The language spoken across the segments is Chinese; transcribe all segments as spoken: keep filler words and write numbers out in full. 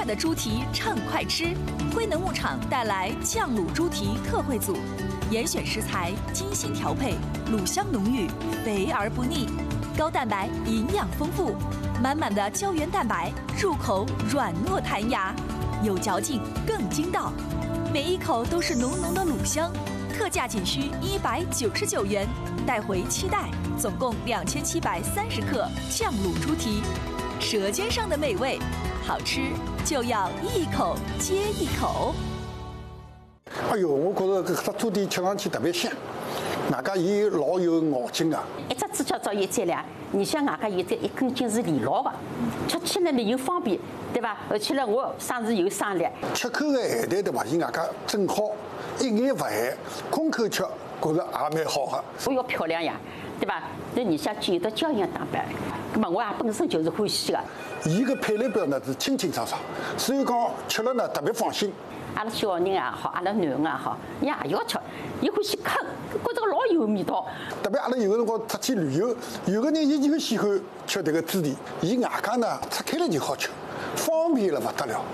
的猪蹄畅快吃，辉能牧场带来酱卤猪蹄特惠组，严选食材，精心调配，卤香浓郁，肥而不腻，高蛋白，营养丰富，满满的胶原蛋白，入口软糯弹牙，有嚼劲更筋道，每一口都是浓浓的卤香。特价仅需一百九十九元，带回期待，总共两千七百三十克酱卤猪蹄，舌尖上的美味，好吃就要一口接一口。 哎呦，我觉着搿只猪蹄吃上去特别香，外加伊老有咬劲啊。 一只猪脚做一斤两，你像外加有这一根筋是连牢的，吃起来呢又方便，对吧？而且呢我生是有生力。 吃口的咸淡对伐？伊外加正好，一眼勿咸，空口吃觉着也蛮好的。 我要漂亮呀，对吧？那你像具有的胶原蛋白，那么我也本身就是欢喜的。 伊个配料表呢是清清爽爽，所以讲吃了呢特别放心。 阿拉小人也好，阿拉囡恩也好，伊也要吃，伊欢喜啃，觉着老有味道。 特别阿拉有个辰光出去旅游，有个人伊就喜欢吃这个猪蹄，伊外加呢拆开来就好吃，方便了不得了。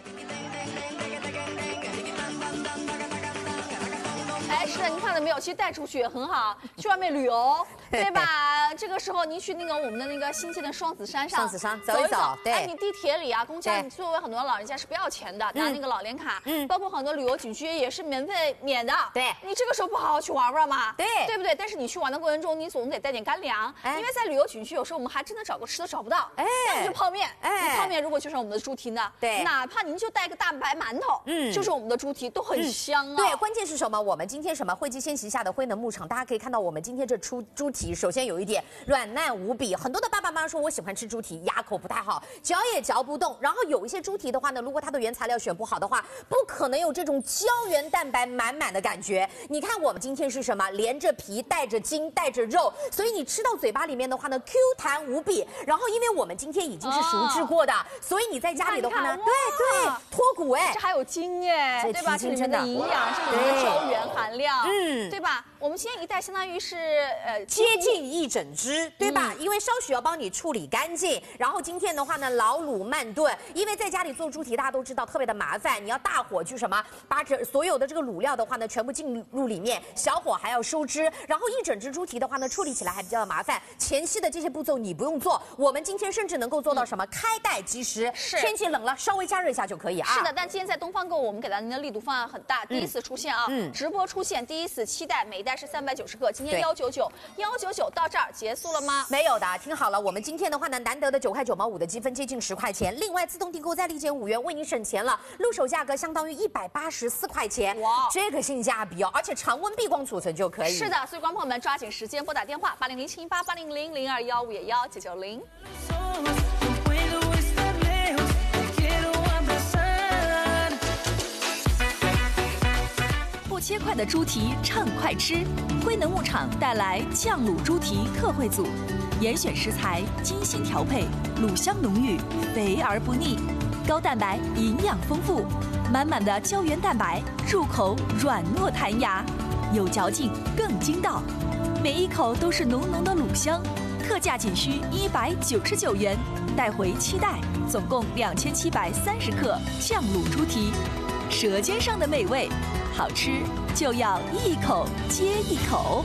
哎，是的，您看到没有？其实带出去也很好，去外面旅游，对吧？这个时候您去那个我们的那个新建的双子山上， 双子山走一走， 对。 哎，你地铁里啊、公交，你作为很多老人家是不要钱的，拿那个老年卡，嗯，包括很多旅游景区也是免费免的， 对。 你这个时候不好好去玩玩嘛， 对， 对不对？但是你去玩的过程中，你总得带点干粮，因为在旅游景区有时候我们还真的找个吃的找不到，哎，要么就泡面，哎，泡面如果就是我们的猪蹄呢， 对， 哪怕您就带个大白馒头，嗯，就是我们的猪蹄都很香啊。 对，关键是什么？我们今天什么汇集先旗下的辉能牧场，大家可以看到我们今天这出猪蹄，首先有一点软烂无比，很多的爸爸妈妈说我喜欢吃猪蹄，牙口不太好，嚼也嚼不动。然后有一些猪蹄的话呢，如果它的原材料选不好的话，不可能有这种胶原蛋白满满的感觉。你看我们今天是什么？连着皮，带着筋，带着肉，所以你吃到嘴巴里面的话呢 ，Q 弹无比。然后因为我们今天已经是熟制过的，哦、所以你在家里的话呢，对对，脱骨哎， 这还有筋哎，对吧？这里面的营养，这里面的胶原含量，嗯，对吧？我们今天一袋相当于是呃接近一整只，对吧？嗯、因为稍许要帮你处理干净，然后今天的话呢，老卤慢炖，因为在家里做猪蹄，大家都知道特别的麻烦，你要大火去什么，把这所有的这个卤料的话呢，全部进入里面，小火还要收汁，然后一整只猪蹄的话呢，处理起来还比较麻烦。前期的这些步骤你不用做，我们今天甚至能够做到什么？嗯、开袋即食， 是天气冷了稍微加热一下就可以啊。 是的，但今天在东方购物，我们给到您的力度方案很大，第一次出现啊，嗯、直播出现第一次期待，每一袋是三百九十克，今天幺九九，幺九九到这儿结束了吗？ 没有的，听好了，我们今天的话呢，难得的九块九毛五的积分接近十块钱，另外自动订购再立减五元，为你省钱了，入手价格相当于一百八十四块钱，哇，这个性价比哦，而且常温避光储存就可以。 是的，所以观众朋友们抓紧时间拨打电话八零零七一八八零零零二幺五幺九九零。 不切块的猪蹄畅快吃，辉能牧场带来酱卤猪蹄特惠组，严选食材，精心调配，卤香浓郁，肥而不腻，高蛋白，营养丰富，满满的胶原蛋白，入口软糯弹牙，有嚼劲更筋道，每一口都是浓浓的卤香。特价仅需一百九十九元，带回期待，总共两千七百三十克酱卤猪蹄，舌尖上的美味，好吃就要一口接一口。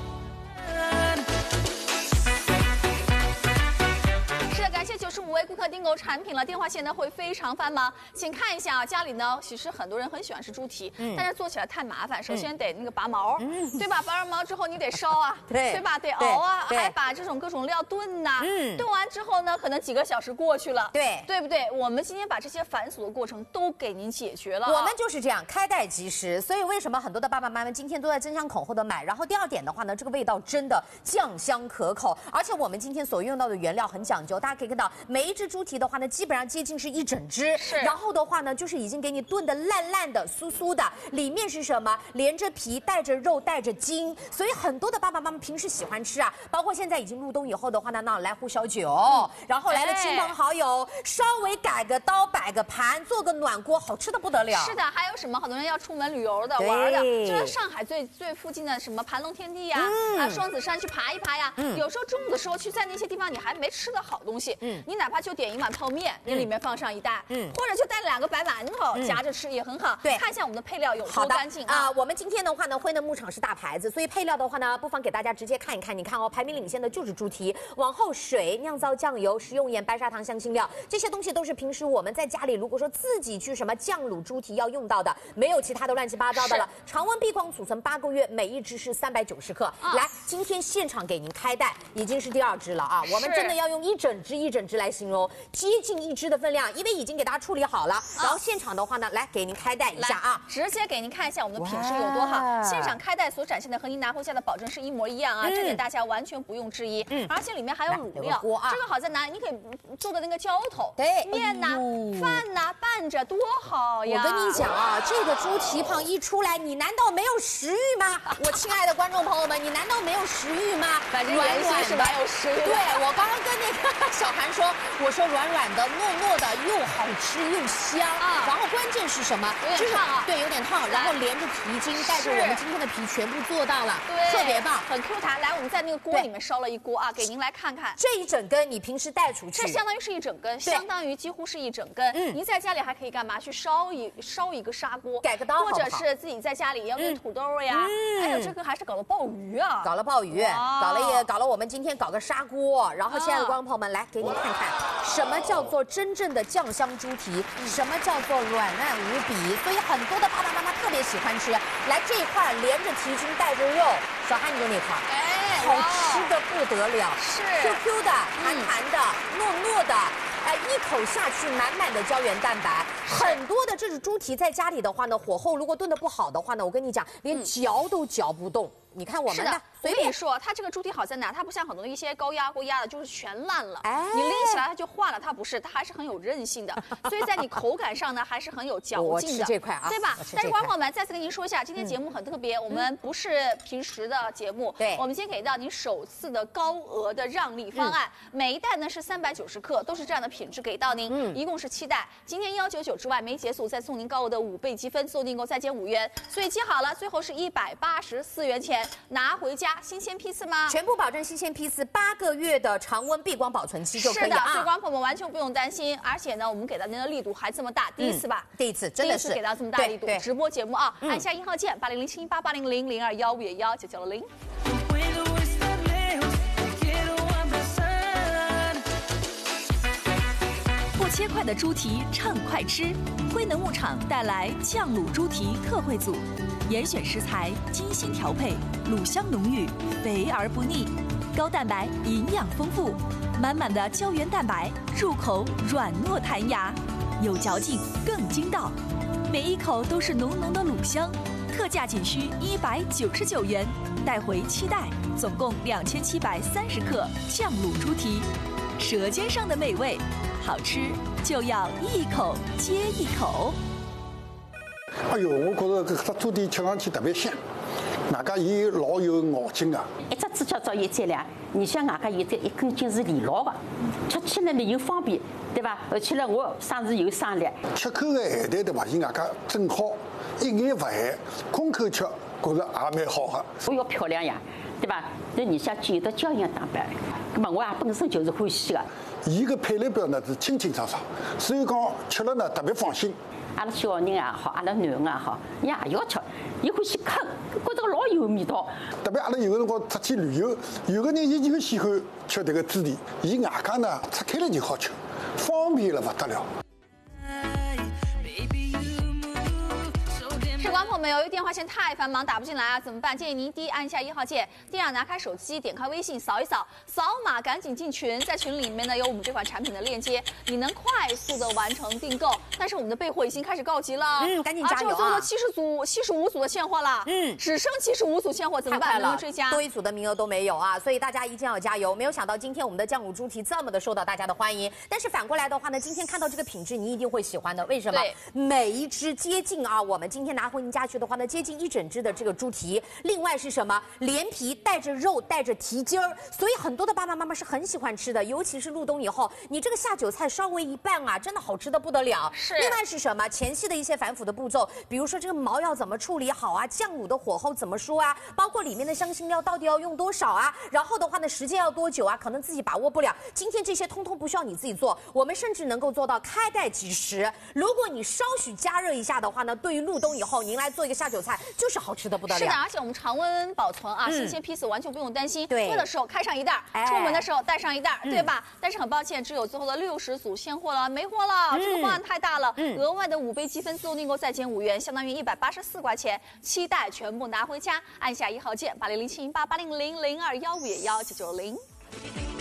感谢九十五位顾客订购产品了，电话线呢会非常繁忙，请看一下啊，家里呢其实很多人很喜欢吃猪蹄，嗯、但是做起来太麻烦，首先得那个拔毛，嗯、对吧？拔完毛之后你得烧啊， 对, 对吧？得熬啊，还把这种各种料炖呐、啊，嗯、炖完之后呢，可能几个小时过去了， 对， 对不对？我们今天把这些繁琐的过程都给您解决了、啊， 我们就是这样开袋即食，所以为什么很多的爸爸妈妈今天都在争相恐后的买？然后第二点的话呢，这个味道真的酱香可口，而且我们今天所用到的原料很讲究，大家可以看到每一只猪蹄的话呢，基本上接近是一整只， 是。 然后的话呢，就是已经给你炖的烂烂的、酥酥的，里面是什么？连着皮，带着肉，带着筋。所以很多的爸爸妈妈平时喜欢吃啊，包括现在已经入冬以后的话呢，那来壶小酒，嗯、然后来了亲朋好友，哎、稍微改个刀，摆个盘，做个暖锅，好吃的不得了。 是的，还有什么？很多人要出门旅游的、玩的，就是上海最最附近的什么盘龙天地呀、啊，嗯、啊双子山去爬一爬呀。嗯、有时候中午的时候去在那些地方，你还没吃的好东西，嗯，你哪怕就就点一碗泡面，给里面放上一袋，嗯，或者就带两个白馒头夹着吃也很好。 对， 看一下我们的配料有多干净啊！ 我们今天的话呢，辉能牧场是大牌子，所以配料的话呢，不妨给大家直接看一看。你看哦，排名领先的就是猪蹄，往后水、酿造酱油、食用盐、白砂糖、香辛料，这些东西都是平时我们在家里如果说自己去什么酱卤猪蹄要用到的，没有其他的乱七八糟的了。常温闭框储存八个月，每一只是三百九十克。啊、来，今天现场给您开袋，已经是第二只了啊！我们真的要用一整只一整只来形容，接近一只的分量，因为已经给大家处理好了。啊、然后现场的话呢，来给您开袋一下啊， 直接给您看一下我们的品质有多好。现场开袋所展现的和您拿回家的保证是一模一样啊，嗯、这点大家完全不用质疑。嗯，而且里面还有卤料，啊、这个好在哪里？你可以做的那个浇头， 对， 面呐、哎、饭呐拌着多好呀！ 我跟你讲啊，这个猪蹄膀一出来，你难道没有食欲吗？我亲爱的观众朋友们，你难道没有食欲吗？ 反正软软是蛮有食欲的。 对，我刚刚跟那个小韩说，我说软软的、糯糯的，又好吃又香啊。然后关键是什么？ 有点烫啊， 对，有点烫。然后连着皮筋，带着我们今天的皮全部做到了， 对， 特别棒， 很 Q 弹。来，我们在那个锅里面烧了一锅啊，给您来看看。 这一整根你平时带出去， 这相当于是一整根，相当于几乎是一整根。嗯，您在家里还可以干嘛？去烧一烧一个砂锅， 改个刀， 或者是自己在家里要弄土豆呀。还有这个还是搞了鲍鱼啊， 搞了鲍鱼，搞了也搞了。我们今天搞个砂锅，然后亲爱的观众朋友们，来给你看看什么叫做真正的酱香猪蹄，什么叫做软烂无比。所以很多的爸爸妈妈特别喜欢吃。来这一块连着蹄筋带着肉，小汉你就那块，哎，好吃的不得了， 是 Q Q 的、弹弹的、糯糯的。哎，一口下去，满满的胶原蛋白，很多的这种猪蹄在家里的话呢，火候如果炖得不好的话呢，我跟你讲，连嚼都嚼不动。你看我们的， 我跟你说，它这个猪蹄好在哪？它不像很多的一些高压锅压的，就是全烂了。哎，你拎起来它就化了，它不是，它还是很有韧性的。所以在你口感上呢，还是很有嚼劲的。 我吃这块啊， 对吧？但是观众朋友们，再次跟您说一下，今天节目很特别，我们不是平时的节目，对，我们今天给到您首次的高额的让利方案，每一袋呢是三百九十克，都是这样的品质给到您，嗯，一共是七袋。今天幺九九之外没解锁，再送您高额的五倍积分，做订购再减五元，所以记好了，最后是一百八十四元钱，拿回家。新鲜批次吗？ 全部保证新鲜批次，八个月的常温闭光保存期就可以了啊！ 是的，所以观众朋友们完全不用担心。而且呢，我们给到您的力度还这么大，第一次吧？ 嗯、第一次，真的是第一次给到这么大力度。直播节目啊，嗯、按下一号键，八零零七一八八零零零二幺五幺幺九九零。 不切块的猪蹄趁快吃，辉能牧场带来酱卤猪蹄特惠组。严选食材，精心调配，卤香浓郁，肥而不腻，高蛋白，营养丰富，满满的胶原蛋白，入口软糯弹牙，有嚼劲更筋道，每一口都是浓浓的卤香。特价仅需一百九十九元，带回七袋，总共两千七百三十克酱卤猪蹄，舌尖上的美味，好吃就要一口接一口。 哎呦，我觉着这只猪蹄吃上去特别香，外加伊老有咬劲啊。 一只猪脚照一斤两，你像外加有这一根筋是连牢的，吃起来呢又方便，对吧？而且呢，我生是有生力。 吃口的咸淡对吧？伊外加正好，一眼不咸，空口吃，觉着也蛮好的。 我要漂亮呀，对吧？那你像具有的胶原蛋白，那么我也本身就是欢喜的。 伊个配料表呢是清清爽爽，所以讲吃了呢特别放心。 阿拉小人也好，阿拉囡恩也好，伊也要吃，伊欢喜啃，觉着老有味道。 特别阿拉有个辰光出去旅游，有个人伊就喜欢吃这个猪蹄，伊外加呢拆开了就好吃，方便了不得了。 是观众朋友，由于电话线太繁忙打不进来啊，怎么办？建议您第一按下一号键，第二拿开手机，点开微信扫一扫，扫码赶紧进群，在群里面呢有我们这款产品的链接，你能快速的完成订购。但是我们的备货已经开始告急了， 嗯，赶紧加油啊！ 啊，最后七十组、七十五组的现货了，嗯，只剩七十五组现货，怎么办？能不能追加？ 多一组的名额都没有啊，所以大家一定要加油。没有想到今天我们的酱卤猪蹄这么的受到大家的欢迎，但是反过来的话呢，今天看到这个品质，你一定会喜欢的。为什么？每一只接近啊，我们今天拿回您家下去的话呢，接近一整只的这个猪蹄。另外是什么？连皮带着肉，带着蹄筋儿，所以很多的爸爸妈妈是很喜欢吃的，尤其是入冬以后，你这个下酒菜稍微一拌啊，真的好吃的不得了。 是。 另外是什么？前期的一些繁复的步骤，比如说这个毛要怎么处理好啊，酱卤的火候怎么说啊，包括里面的香辛料到底要用多少啊，然后的话呢，时间要多久啊，可能自己把握不了。今天这些通通不需要你自己做，我们甚至能够做到开盖即食。如果你稍许加热一下的话呢，对于入冬以后您来做一个下酒菜，就是好吃的不得了。 是的，而且我们常温保存啊，嗯、新鲜批次完全不用担心。 对， 喝的时候开上一袋，哎、出门的时候带上一袋，嗯、对吧？但是很抱歉，只有最后的六十组现货了，没货了。嗯、这个方案太大了，嗯、额外的五倍积分自动订购再减五元，相当于一百八十四块钱，七袋全部拿回家。按下一号键，八零零七零八八零零零二幺五幺九九零。